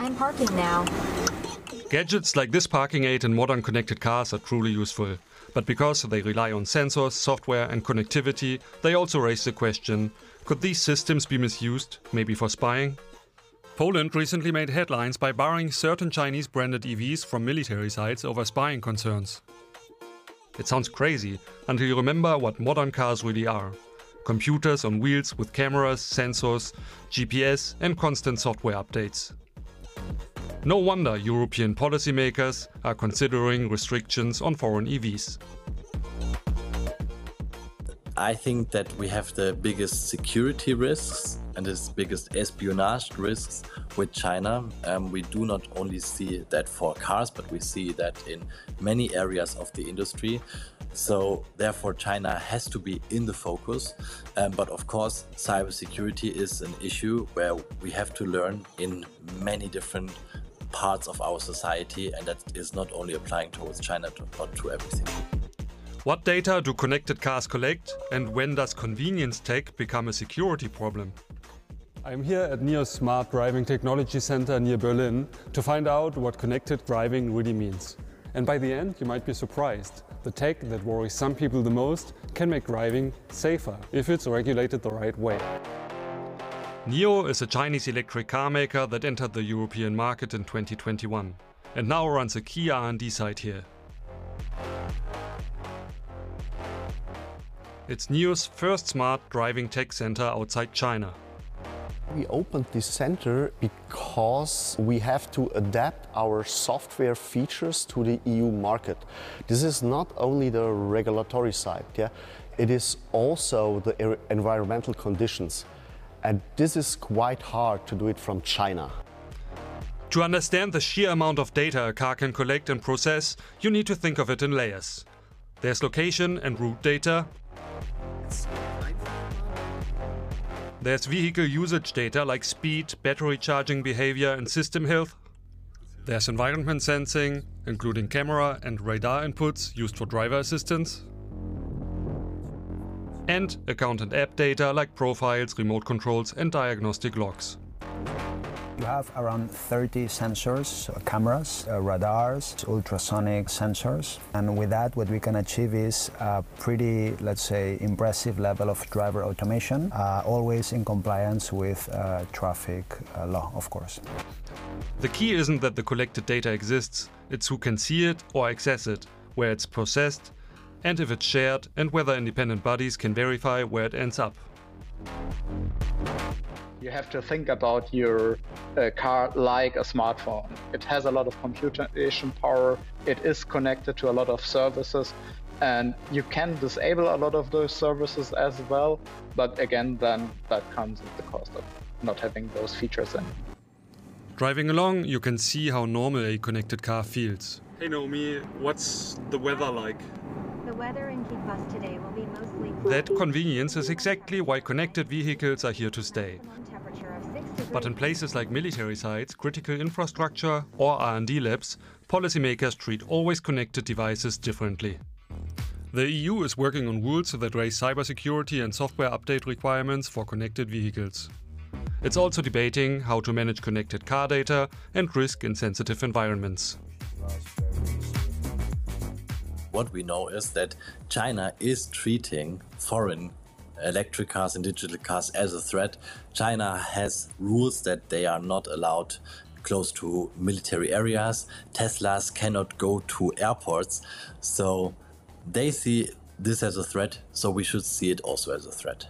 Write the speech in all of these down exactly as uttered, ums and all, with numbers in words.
I'm parking now. Gadgets like this parking aid in modern connected cars are truly useful. But because they rely on sensors, software and connectivity, they also raise the question, could these systems be misused, maybe for spying? Poland recently made headlines by barring certain Chinese branded E Vs from military sites over spying concerns. It sounds crazy until you remember what modern cars really are. Computers on wheels with cameras, sensors, G P S and constant software updates. No wonder European policymakers are considering restrictions on foreign E Vs. I think that we have the biggest security risks and the biggest espionage risks with China. Um, we do not only see that for cars, but we see that in many areas of the industry. So therefore China has to be in the focus. Um, but of course, cybersecurity is an issue where we have to learn in many different parts of our society, and that is not only applying towards China, but to everything. What data do connected cars collect, and when does convenience tech become a security problem? I'm here at NIO's Smart Driving Technology Center near Berlin to find out what connected driving really means. And by the end, you might be surprised. The tech that worries some people the most can make driving safer if it's regulated the right way. NIO is a Chinese electric car maker that entered the European market in twenty twenty-one and now runs a key R and D site here. It's NIO's first smart driving tech center outside China. We opened this center because we have to adapt our software features to the E U market. This is not only the regulatory side, yeah? It is also the environmental conditions. And this is quite hard to do it from China. To understand the sheer amount of data a car can collect and process, you need to think of it in layers. There's location and route data. There's vehicle usage data like speed, battery charging behavior and system health. There's environment sensing, including camera and radar inputs used for driver assistance. And account and app data like profiles, remote controls and diagnostic logs. You have around thirty sensors, so cameras, uh, radars, ultrasonic sensors. And with that, what we can achieve is a pretty, let's say, impressive level of driver automation, uh, always in compliance with uh, traffic uh, law, of course. The key isn't that the collected data exists, it's who can see it or access it, where it's processed, and if it's shared, and whether independent bodies can verify where it ends up. You have to think about your uh, car like a smartphone. It has a lot of computation power, it is connected to a lot of services, and you can disable a lot of those services as well, but again, then that comes at the cost of not having those features in. Driving along, you can see how normal a connected car feels. Hey Naomi, what's the weather like? The weather in Kiev today will be mostly cloudy. That convenience is exactly why connected vehicles are here to stay. But in places like military sites, critical infrastructure or R and D labs, policymakers treat always connected devices differently. The E U is working on rules that raise cybersecurity and software update requirements for connected vehicles. It's also debating how to manage connected car data and risk in sensitive environments. What we know is that China is treating foreign electric cars and digital cars as a threat. China has rules that they are not allowed close to military areas. Teslas cannot go to airports. So they see this as a threat, so we should see it also as a threat.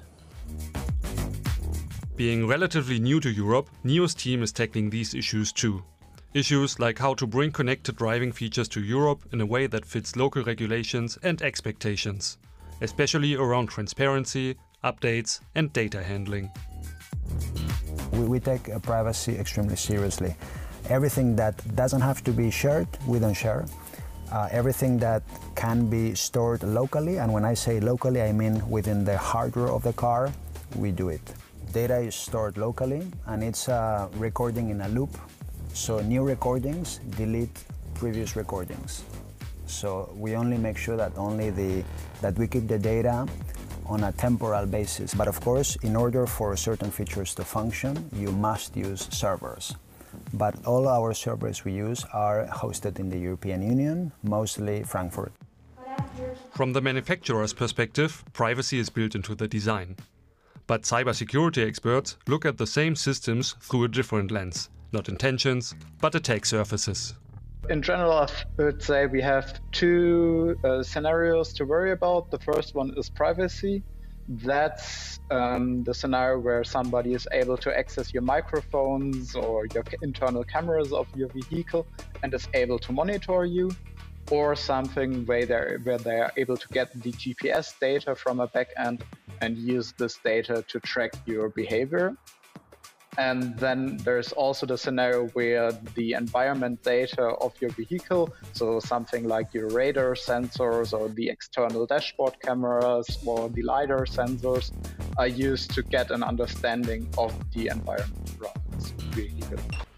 Being relatively new to Europe, NIO's team is tackling these issues too. Issues like how to bring connected driving features to Europe in a way that fits local regulations and expectations, especially around transparency, updates and data handling. We, we take uh, privacy extremely seriously. Everything that doesn't have to be shared, we don't share. Uh, everything that can be stored locally, and when I say locally, I mean within the hardware of the car, we do it. Data is stored locally and it's uh, recording in a loop. So new recordings delete previous recordings. So we only make sure that only the that we keep the data on a temporal basis. But of course, in order for certain features to function, you must use servers. but all our servers we use are hosted in the European Union, mostly Frankfurt. From the manufacturer's perspective, privacy is built into the design. But cybersecurity experts look at the same systems through a different lens, not intentions, but attack surfaces. In general, I would say we have two uh, scenarios to worry about. The first one is privacy. That's um, the scenario where somebody is able to access your microphones or your internal cameras of your vehicle and is able to monitor you, or something where they're, where they are able to get the G P S data from a backend and use this data to track your behavior. And then there's also the scenario where the environment data of your vehicle, so something like your radar sensors or the external dashboard cameras or the LiDAR sensors, are used to get an understanding of the environment around this vehicle.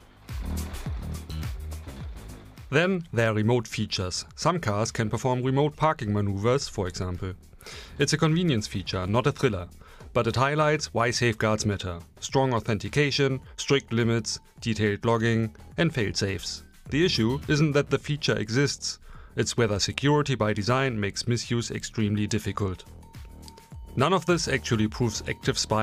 Then there are remote features. Some cars can perform remote parking maneuvers, for example. It's a convenience feature, not a thriller. But it highlights why safeguards matter. Strong authentication, strict limits, detailed logging, and fail-safes. The issue isn't that the feature exists, it's whether security by design makes misuse extremely difficult. None of this actually proves active spying